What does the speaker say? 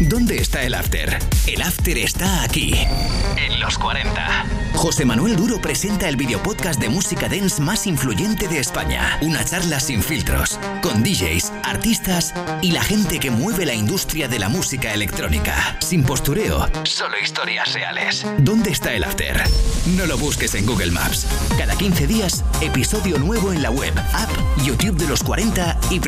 ¿Dónde está el after? El after está aquí, en los 40. José Manuel Duro presenta el videopodcast de música dance más influyente de España. Una charla sin filtros, con DJs, artistas y la gente que mueve la industria de la música electrónica. Sin postureo, solo historias reales. ¿Dónde está el after? No lo busques en Google Maps. Cada 15 días, episodio nuevo en la web, app, YouTube de los 40 y